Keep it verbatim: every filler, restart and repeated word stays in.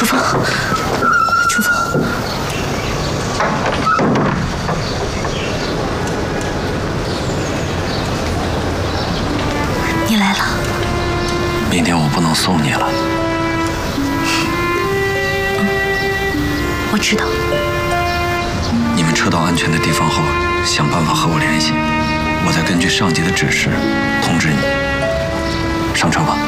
楚风，楚风，你来了。 明天我不能送你了。 嗯，我知道。 你们撤到安全的地方后，想办法和我联系，我再根据上级的指示通知你。上车吧。